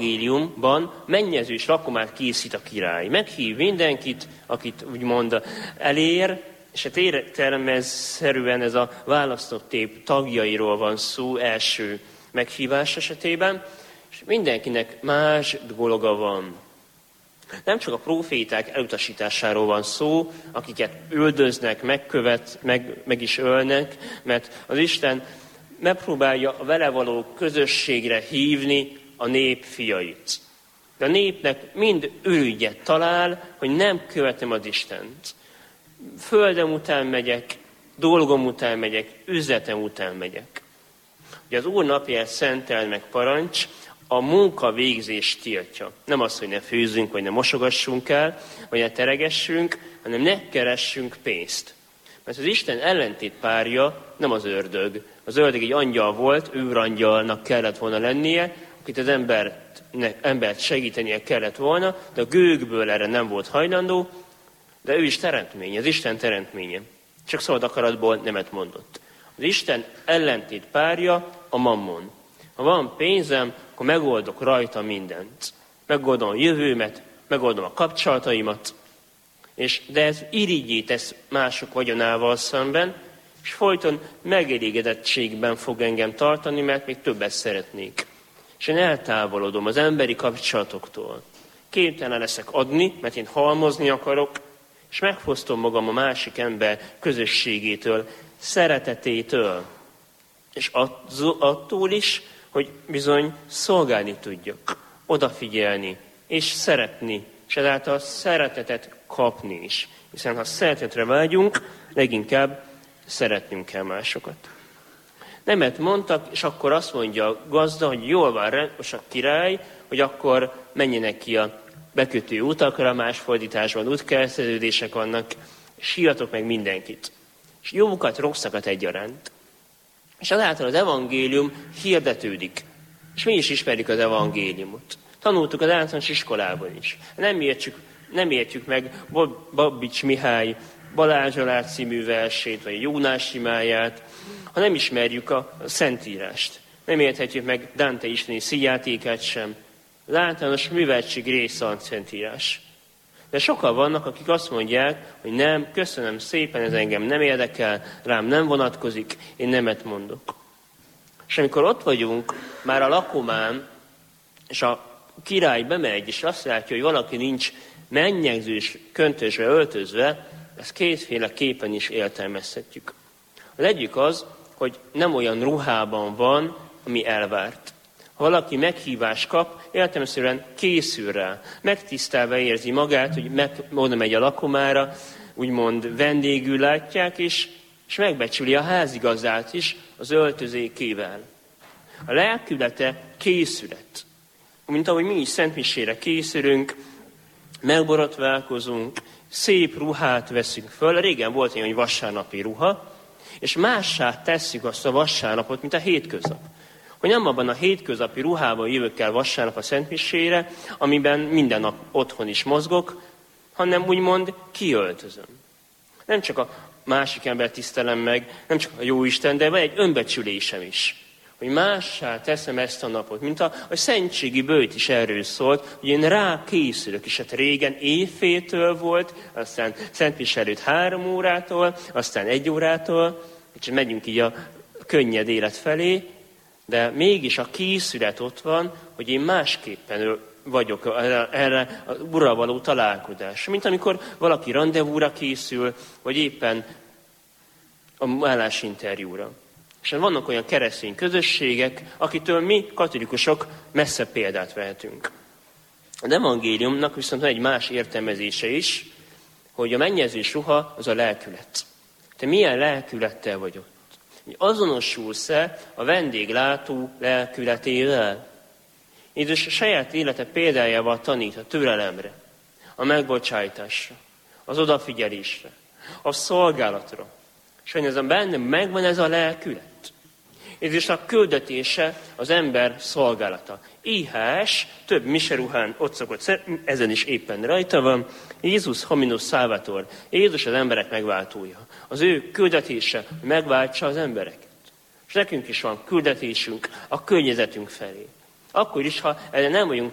evangéliumban mennyezős lakomát készít a király. Meghív mindenkit, akit úgymond elér, és hát értelmezszerűen ez a választott nép tagjairól van szó első meghívás esetében, és mindenkinek más dolga van. Nem csak a próféták elutasításáról van szó, akiket üldöznek, meg is ölnek, mert az Isten megpróbálja a vele való közösségre hívni a nép fiait. De a népnek mind ürügyet talál, hogy nem követem az Istent. Földem után megyek, dolgom után megyek, üzletem után megyek. Ugye az Úr napját szentel meg parancs, a munkavégzés tiltja. Nem az, hogy ne főzzünk, vagy ne mosogassunk el, vagy ne teregessünk, hanem ne keressünk pénzt. Mert az Isten ellentét párja nem az ördög. Az ördög egy angyal volt, őrangyalnak kellett volna lennie, akit az embert segítenie kellett volna, de a gőgből erre nem volt hajlandó, de ő is teremtménye, az Isten teremtménye. Csak szabad akaratból nemet mondott. Az Isten ellentét párja a mammon. Ha van pénzem, akkor megoldok rajta mindent. Megoldom a jövőmet, megoldom a kapcsolataimat, de ez irigyé tesz mások vagyonával szemben, és folyton megelégedettségben fog engem tartani, mert még többet szeretnék. És én eltávolodom az emberi kapcsolatoktól. Képtelen leszek adni, mert én halmozni akarok, és megfosztom magam a másik ember közösségétől, szeretetétől. És attól is, hogy bizony szolgálni tudjak, odafigyelni, és szeretni, és ezáltal szeretetet kapni is. Hiszen ha szeretetre vágyunk, leginkább szeretnünk kell másokat. Nemet mondtak, és akkor azt mondja a gazda, hogy jól van most a király, hogy akkor menjenek ki a bekötő utakra, más fordításban útkereszteződések vannak, és hívjatok meg mindenkit. És jókat, rosszakat egyaránt. És azáltal az evangélium hirdetődik. És mi is ismerjük az evangéliumot. Tanultuk az általános iskolában is. Nem értjük meg Babbics Mihály Balázs Alár című versét, vagy Jónás imáját, ha nem ismerjük a Szentírást. Nem érthetjük meg Dante isteni színjátékát sem. Az általános műveltség része a Szentírás. De sokan vannak, akik azt mondják, hogy nem, köszönöm szépen, ez engem nem érdekel, rám nem vonatkozik, én nemet mondok. És amikor ott vagyunk, már a lakomán, és a király bemegy, és azt látja, hogy valaki nincs mennyegzős, köntösbe, öltözve, ezt kétféle képen is értelmezhetjük. Az egyik az, hogy nem olyan ruhában van, ami elvárt. Ha valaki meghívást kap, értelemszerűen készül rá. Megtisztelve érzi magát, hogy oda megy a lakomára, úgymond vendégül látják, és megbecsüli a házigazdát is az öltözékével. A lelkülete készület. Mint ahogy mi is szentmisére készülünk, megborotválkozunk, szép ruhát veszünk föl. Régen volt ilyen, hogy vasárnapi ruha, és mássá tesszük azt a vasárnapot, mint a hétköznap. Hogy nem abban a hétköznapi ruhában jövök el vasárnap a szentmisére, amiben minden nap otthon is mozgok, hanem úgymond kiöltözöm. Nem csak a másik ember tisztelem meg, nem csak a Jóisten, de van egy önbecsülésem is. Hogy mássá teszem ezt a napot, mint a szentségi böjt is erről szólt, hogy én rá készülök, és hát régen éjféltől volt, aztán szentmise előtt 3 órától, aztán 1 órától, és megyünk így a könnyed élet felé, de mégis a készület ott van, hogy én másképpen vagyok erre az Urral való találkozás. Mint amikor valaki randevúra készül, vagy éppen a állásinterjúra. És vannak olyan keresztény közösségek, akitől mi, katolikusok, messze példát vehetünk. Az evangéliumnak viszont van egy más értelmezése is, hogy a mennyezős ruha az a lelkület. Te milyen lelkülettel vagy ott? Azonosulsz-e a vendéglátó lelkületével? Jézus a saját élete példájával tanít a türelemre, a megbocsájtásra, az odafigyelésre, a szolgálatra. És hogy ez bennem megvan ez a lelkület. Jézusnak küldetése az ember szolgálata. IHS, több miseruhán ott szokott, ezen is éppen rajta van, Jézus hominus salvator, Jézus az emberek megváltója. Az ő küldetése, hogy megváltsa az embereket. És nekünk is van küldetésünk a környezetünk felé. Akkor is, ha erre nem vagyunk